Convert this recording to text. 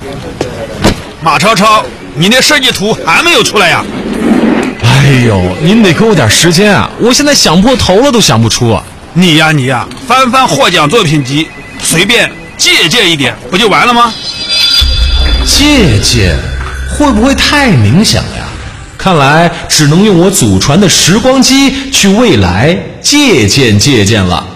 马超超，你那设计图还没有出来呀？ 哎呦，您得给我点时间啊！我现在想破头了都想不出啊！ 你呀，翻翻获奖作品集，随便借鉴一点，不就完了吗？ 借鉴会不会太冥想呀？看来只能用我祖传的时光机去未来借鉴了。